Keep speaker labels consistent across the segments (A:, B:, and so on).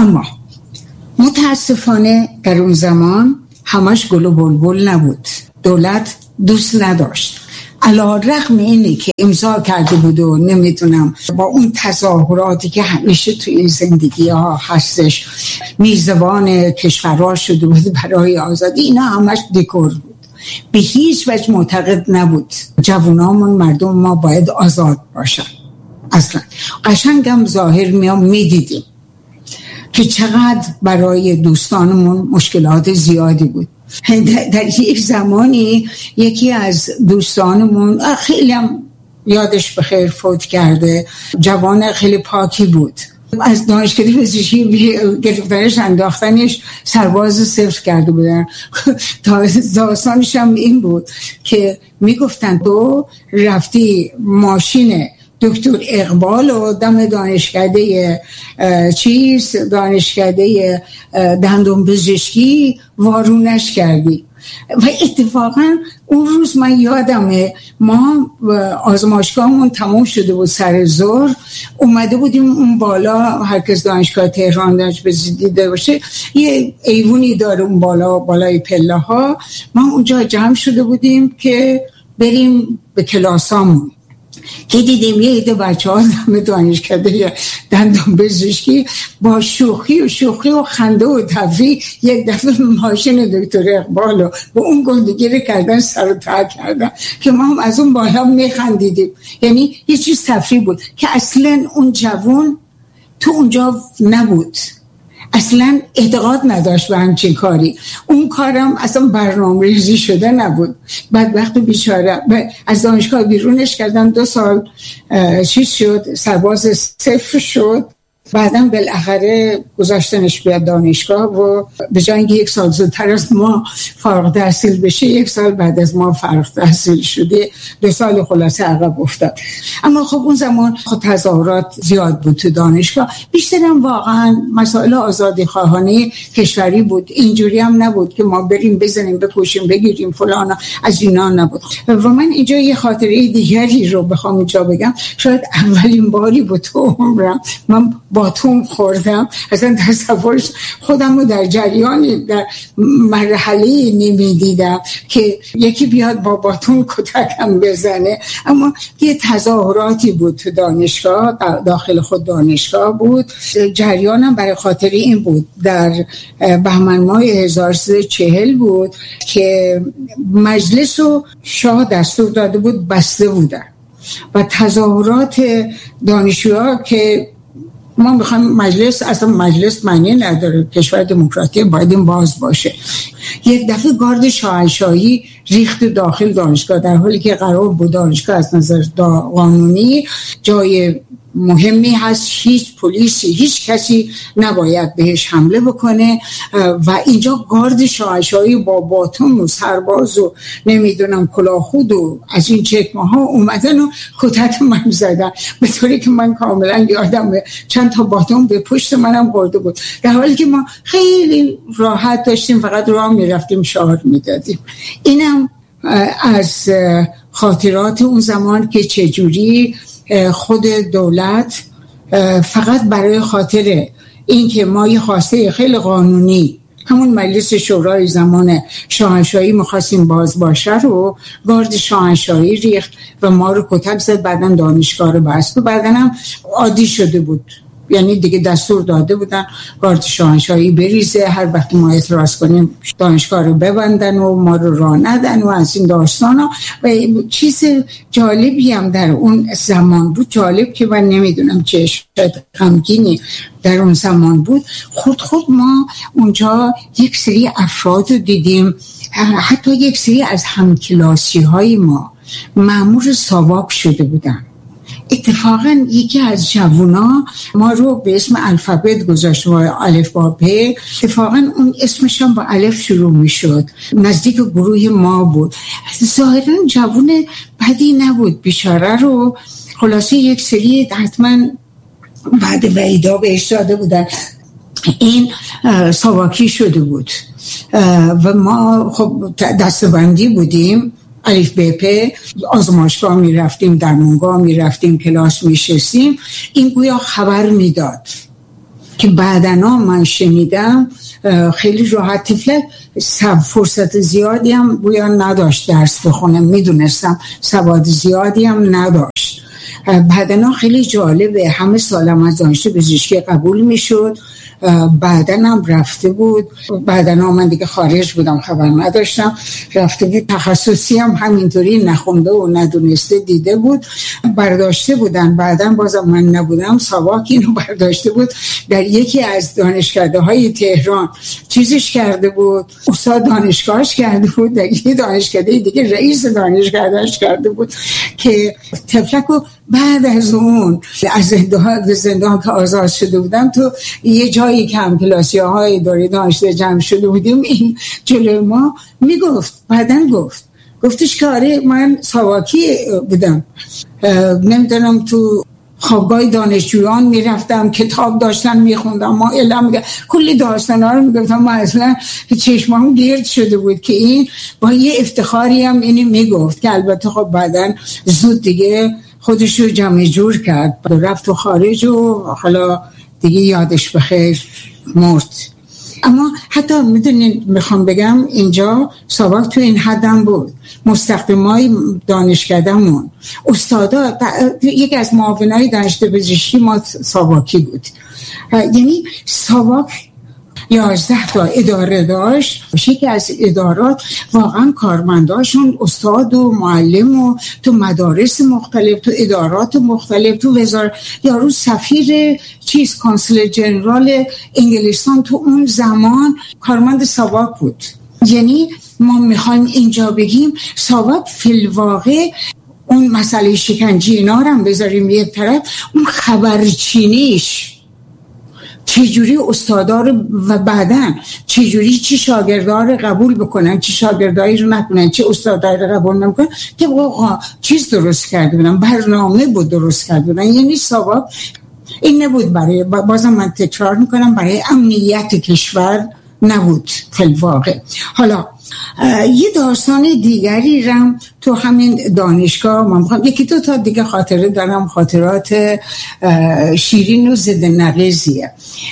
A: اما متاسفانه در اون زمان همش گل و بلبل نبود. دولت دوست نداشت، علی‌رغم اینی که امضا کرده بود و نمیتونم با اون تظاهراتی که همیشه توی این زندگی ها هستش میزبان کشورها شده بود برای آزادی، اینا همش دکور بود. به هیچ وجه معتقد نبود جوانامون، مردم ما باید آزاد باشن. اصلا قشنگم ظاهر میدیدیم که چقدر برای دوستانمون مشکلات زیادی بود. در یک زمانی یکی از دوستانمون خیلی هم یادش بخیر فوت کرده، جوان خیلی پاکی بود، از دانشکده پزشکی گرفتنش انداختنش سرباز صفر کرده بودن. داستانش هم این بود که میگفتن تو رفتی ماشین دکتر اقبال و دم دانشکده دانشکده دندون پزشکی وارونش کردی. و اتفاقا اون روز من یادمه ما آزمایشگاهمون تموم شده بود، سر ظهر اومده بودیم اون بالا، هر کس دانشگاه تهران دانشگاه دیده باشه یه ایوونی داره اون بالا، بالای پله ها. ما اونجا جمع شده بودیم که بریم به کلاسامون که دیدیم یه عده بچه‌ها دم دانشکده دندان پزشکی با شوخی و خنده و تفریح یک دفعه ماشین دکتر اقبال رو با اون گندگی کردن سر و ته کردن که ما هم از اون بالا میخندیدیم. یعنی یه چیز تفریح بود که اصلا اون جوان تو اونجا نبود، اصلا اعتقاد نداشت به همچین کاری. اون کارم اصلا برنامه ریزی شده نبود. بعد وقتی بیچاره از دانشگاه بیرونش کردن، 2 سال چیز شد، سرباز صفر شد. بعدم بالاخره گذاشتنش بیاد دانشگاه و به جای اینکه 1 سال زودتر از ما فارغ التحصیل بشه 1 سال بعد از ما فارغ التحصیل شده، 2 سال خلاصه عقب افتاد. اما خب اون زمان تظاهرات زیاد بود تو دانشگاه، بیشترم واقعا مسائل آزادی خواهانه کشوری بود. اینجوری هم نبود که ما بریم بزنیم بکشیم بگیریم فلان، از اینا نبود. و من اینجا یه خاطره دیگری رو بخوام اینجا بگم. شاید اولین باری بود تو عمرم من باتوم خوردم. اصلا تصورش خودم رو در جریانی در مرحله نمیدیدم که یکی بیاد با باتوم کتکم بزنه. اما یه تظاهراتی بود تو دانشگاه، داخل خود دانشگاه بود. جریانم برای خاطر این بود در بهمن ماه 1340 بود که مجلس و شاه دستور داده بود بسته بودن و تظاهرات دانشجوها که ما میخوایم مجلس، اصلا مجلس معنی نداره، کشور دموکراتی باید این باز باشه. یک دفعه گارد شاهنشاهی ریخت داخل دانشگاه، در حالی که قرار بود دانشگاه از نظر قانونی جای مهمی هست، هیچ پلیسی هیچ کسی نباید بهش حمله بکنه و اینجا گارد شاهنشاهی با باتون و سرباز و نمیدونم کلاهخود و از این چکمه ها اومدن و کتک من زدن، به طوری که من کاملا یادمه چند تا باتون به پشت منم خورده بود، در حالی که ما خیلی راحت داشتیم فقط راه میرفتیم شعار میدادیم. اینم از خاطرات اون زمان که چجوری خود دولت فقط برای خاطر اینکه ما یه خواسته خیلی قانونی، همون مجلس شورای زمان شاهنشاهی می‌خواستیم باز باشه رو گارد شاهنشاهی ریخت و ما رو کتک زد. بعداً دانشگاه رو بست و بعداً هم عادی شده بود، یعنی دیگه دستور داده بودن گارد شاهنشاهی بریزه، هر وقت ما اعتراض کنیم دانشگاه رو ببندن و ما رو راه ندن و از این داستانا. و چیز جالبی هم در اون زمان بود، جالب که من نمیدونم چه شاید غمگینی در اون زمان بود. خود ما اونجا یک سری افراد رو دیدیم، حتی یک سری از همکلاسی های ما مأمور ساواک شده بودن. اتفاقا یکی از جوونا ما رو به اسم الفابت گذاشت و الف با پ، اتفاقا اون اسمش هم با الف شروع می شد، نزدیک گروه ما بود. ظاهرا جوون بدی نبود بیچاره رو. خلاصه یک سری حتما بعد وعیدا بهش داده بودن، این ساواکی شده بود و ما خب دستبندی بودیم، الف ب پ، آزمایشگاه می رفتیم، درمانگاه می رفتیم، کلاس می شستیم. این گویا خبر می داد که بعدنا من شنیدم خیلی راحت تفلک فرصت زیادی هم گویا نداشت درس بخونه، میدونستم سواد زیادی هم نداشت. بعدنا خیلی جالبه، همه سالم از دانشگاه پزشکی قبول میشد، بعدن هم رفته بود، بعدن من دیگه خارج بودم خبر نداشتم، رفته بود تخصصی هم همینطوری نخونده و ندونسته دیده بود برداشته بودن. بعدن بازم من نبودم، ساواک اینو برداشته بود در یکی از دانشکده های تهران چیزش کرده بود، استاد دانشگاهش کرده بود، در یه دانشکده دیگه رئیس دانشکدهش کرده بود که تفلکو بعد از اون از زندان که آزاد شده بودم تو یه جایی که هم کلاسیه های داری دانشده جمع شده بودیم، این جلوی ما میگفت، بعدن گفتش که آره من ساواکی بودم، نمیدونم تو خوابگاه دانشجویان میرفتم، کتاب داشتن میخوندم، ما علم کلی داستان ها رو میگفتم، ما اصلا چشمام گرد شده بود که این با یه افتخاری هم اینی میگفت که البته خب بعدن زود دیگه خودش رو جمع جور کرد، رفت تو خارج و حالا دیگه یادش بخیر مرد. اما حتی میدونین میخوام بگم اینجا ساواک تو این حدم بود، مستخدمای دانشکدهمون استادا، یکی از معاونای دانشگاه پزشکی ما ساواکی بود. یعنی ساواک 11 تا اداره داشت، یکی از ادارات واقعا کارمنداشون استاد و معلم و تو مدارس مختلف، تو ادارات مختلف، تو وزارت، یارو سفیر کانسل جنرال انگلستان تو اون زمان کارمند ساواک بود. یعنی ما میخوایم اینجا بگیم ساواک فی الواقع اون مسئله شکنجه اینا رو هم بذاریم یک طرف، اون خبرچینیش چجوری استادار و بعدن چجوری چی شاگردار قبول بکنن، چی شاگردایی رو نکنن، چی استادایی رو قبول نکنن، که چیز درست کرده بودن، برنامه بود درست کرده بودن. یعنی ساواک این نبود برای، بازم من تکرار میکنم، برای امنیت کشور نبود فی الواقع. حالا یه داستان دیگری رم تو همین دانشگاه من میخوام یکی دو تا دیگه خاطره دارم، خاطرات شیرین و ضد نقیضیه.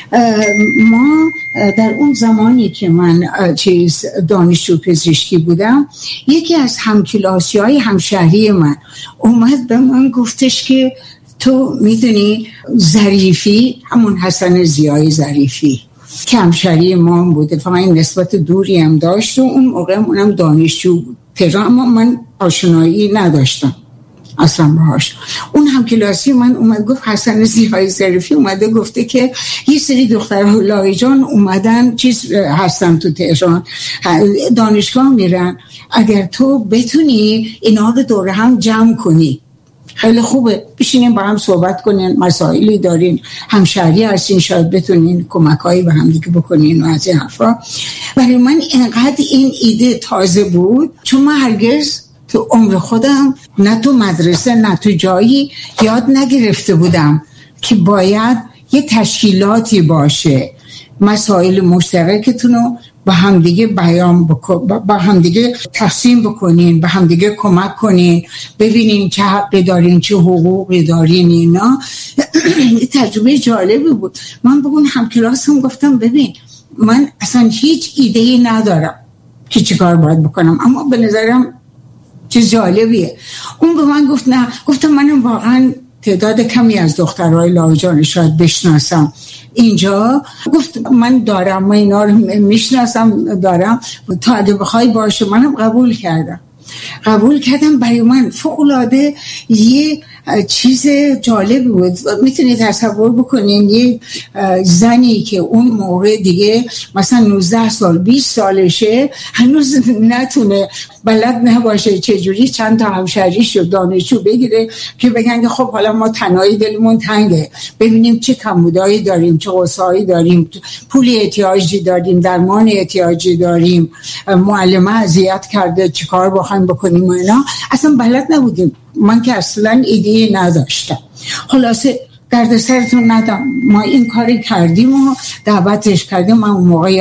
A: ما در اون زمانی که من دانشجو پزشکی بودم، یکی از همکلاسی‌های همشهری من اومد به من گفتش که تو میدونی ظریفی، همون حسن ضیای ظریفی که همشهری ما بوده، فقط این نسبت دوری هم داشت و اون موقع اونم دانشجو بود تهران، اما من آشنایی نداشتم اصلا باهاش. اون هم کلاسی من اومد گفت حسن ضیای ظریفی اومده گفته که یه سری دخترها لاهیجان اومدن هستن تو تهران دانشگاه میرن، اگر تو بتونی اینا رو دور هم جمع کنی خیلی خوبه، بشینیم با هم صحبت کنین، مسائلی دارین، همشهری هستین، شاید بتونین کمکایی به هم دیگه بکنین و از این حرفا. برای من اینقدر این ایده تازه بود چون من هرگز تو عمر خودم نه تو مدرسه نه تو جایی یاد نگرفته بودم که باید یه تشکیلاتی باشه، مسائل مشترکتون رو با همدیگه بیان با همدیگه تقسیم بکنین، با همدیگه کمک کنین، ببینین چه حقی دارین چه حقوقی دارین. اینا تجربه جالبی بود. من به اون همکلاسم گفتم ببین من اصلا هیچ ایده‌ای ندارم که چی کار باید بکنم، اما به نظرم چیز جالبیه. اون به من گفت نه، گفتم منم واقعا تعداد کمی از دخترهای لاهیجان شاید بشناسم اینجا. گفت من دارم، من اینا رو میشناسم دارم، تا اگه بخوای باشه. منم قبول کردم. برای من فوق‌العاده یه چیز جالب بود. میتونید تصور بکنین یه زنی که اون موقع دیگه مثلا 19 سال 20 سالشه هنوز نتونه بلد نباشه چجوری چند تا همشهریش رو دانشجو بگیره که بگن که خب حالا ما تنهایی دلمون تنگه، ببینیم چه کمبودایی داریم، چه قصه‌ای داریم، پول احتیاجی داریم، درمان احتیاجی داریم، معلمه اذیت کرده چیکار بخوایم بکنیم و اینا. اصلا بلد نبودیم. من که اصلا ایده نداشتم. خلاصه درد سرتون ندم، ما این کاری کردیم و دعوتش کردیم. من اون موقع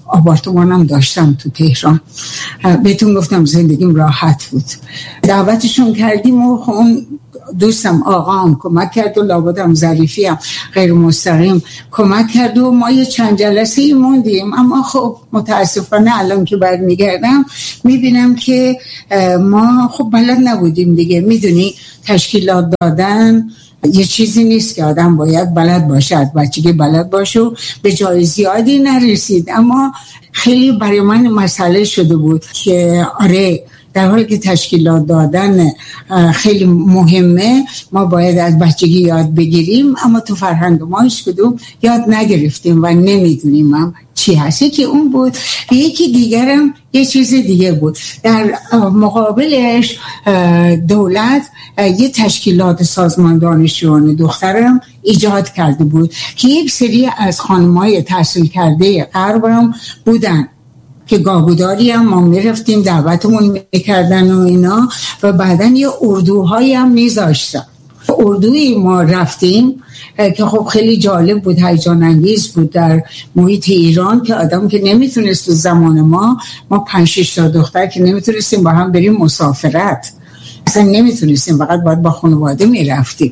A: آپارتمانم داشتم تو تهران. بهتون گفتم زندگیم راحت بود. دعوتشون کردیم و اون دوستم آقام کمک کرد و لابدم ظریفی هم غیر مستقیم کمک کرد و ما یه چند جلسه موندیم. اما خب متاسفانه الان که برمیگردم میبینم که ما خب بلد نبودیم دیگه. میدونی تشکیلات دادن یه چیزی نیست که آدم باید بلد باشه، از بچگی بلد باشه و به جای زیادی نرسید. اما خیلی برای من مسئله شده بود که آره در حالی که تشکیلات دادن خیلی مهمه، ما باید از بچگی یاد بگیریم، اما تو فرهنگ ما هیچ کدوم یاد نگرفتیم و نمیدونیم هم چی هست. که اون بود. یکی دیگرم یه چیز دیگه بود. در مقابلش دولت یه تشکیلات سازمان دانشجویان دخترم ایجاد کرده بود که یک سری از خانم‌های تحصیل کرده غربم بودن که گاهگداری هم ما میرفتیم دعوتمون میکردن و اینا، و بعداً یه اردوهایی هم میذاشتن. اردوی ما رفتیم که خب خیلی جالب بود، هیجان انگیز بود در محیط ایران که آدم که نمیتونست تو زمان ما 5-6 تا دختر که نمیتونستیم با هم بریم مسافرت، اصلا نمیتونستیم، فقط باید با خانواده میرفتیم.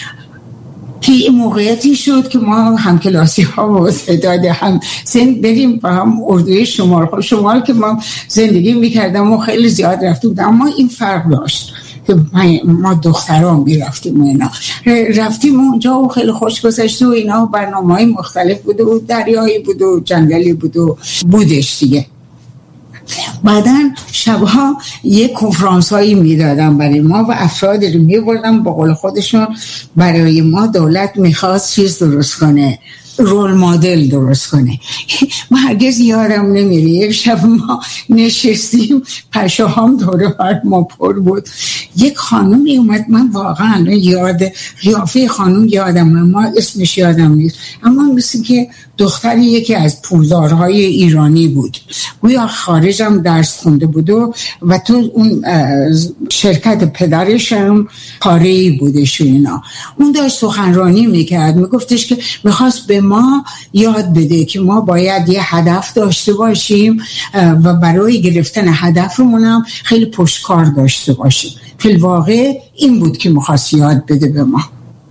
A: که این موقعیتی شد که ما همکلاسی ها و تعداد هم سن بریم با هم اردوی شمال. خب شمال که ما زندگی میکردم و خیلی زیاد رفتیم، اما این فرق داشت که ما دختران میرفتیم و اینا. رفتیم اونجا و خیلی خوش گذشت و اینا. برنامه های مختلف بود و دریایی بود و جنگلی بود و بودش دیگه. بعدن شبها یک کنفرانس هایی میدادم برای ما و افرادی رو میبردم با قول خودشون. برای ما دولت میخواست چیز درست کنه، رول مدل درست کنه. ما هرگز یادم نمیره یک شب ما نشستیم، پشهام دوره بر ما پر بود. یک خانومی اومد، من واقعا یاد قیافه خانوم یادم، اما اسمش یادم نیست، اما مثل که دختری یکی از پولدارهای ایرانی بود، گویا خارجم درس خونده بود و تو اون شرکت پدرش هم کاری بودش و اینا. اون داشت سخنرانی میکرد، میگفتش که میخواست به ما یاد بده که ما باید یه هدف داشته باشیم و برای گرفتن هدفمون هم خیلی پشتکار داشته باشیم. فی الواقع این بود که میخواست یاد بده به ما.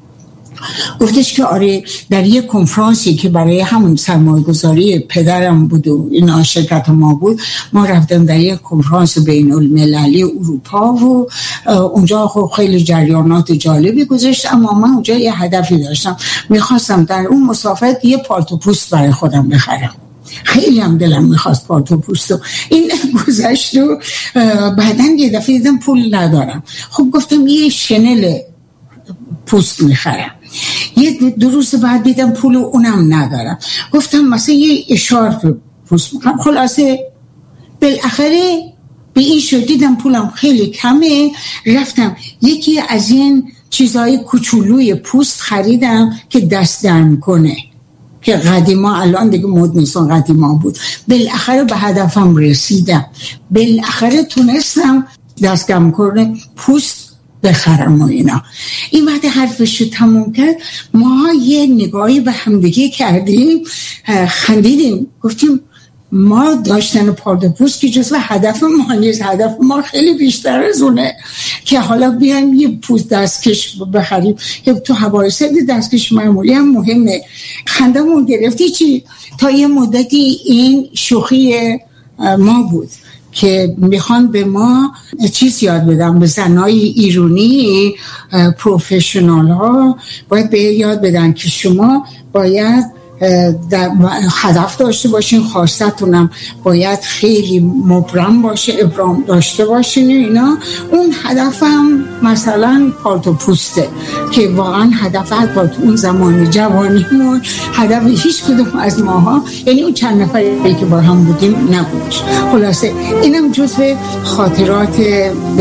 A: گفتش که آره در یک کنفرانسی که برای همون سرمایه‌گذاری پدرم بود و این شرکت ما بود، ما رفتیم در یک کنفرانس بین المللی اروپا و اونجا خیلی جریانات جالبی گذشت. اما من اونجا یه هدفی داشتم، میخواستم در اون مسافرت یه پالتو پوست برای خودم بخرم. خیلی هم دلم میخواست پالتو پوستو. این گذشت و بعدن یه دفعه دیدم پول ندارم. خب گفتم یه شنل پوست میخرم. یه دو روز بعد دیدم پول اونم ندارم. گفتم مثلا یه اشارپ پوست میخرم. خلاصه بالاخره به این شد، دیدم پولم خیلی کمه، رفتم یکی از این چیزهای کوچولوی پوست خریدم که دست گرم کنه، که قدیما الان دیگه مد نیستن، قدیما بود. بالاخره به هدفم رسیدم، بالاخره تونستم دست گرم کنه پوست بخرم و اینا. این وقت حرفش رو تموم کرد، ما یه نگاهی به همدیگه کردیم، خندیدیم، گفتیم ما داشتن پالتو پوست که جزو هدف ما نیست، هدف ما خیلی بیشتر از اونه که حالا بیایم یه پوست دستکش بخریم که تو هوای سرد دستکش معمولی هم مهمه. خندمون گرفتی چی؟ تا یه مدتی این شوخی ما بود که میخوان به ما چیز یاد بدن، به زنای ایرانی پروفشنال ها باید به یاد بدن که شما باید هدف داشته باشین، خواستتونم باید خیلی مبرم باشه، ابرام داشته باشین اینا. اون هدفم مثلا پالتو پوسته که واقعا هدف حتی اون زمان جوانیمون هدف هیچ کدوم از ماها، یعنی اون چند نفری که با هم بودیم نبود. خلاصه اینم جزو خاطرات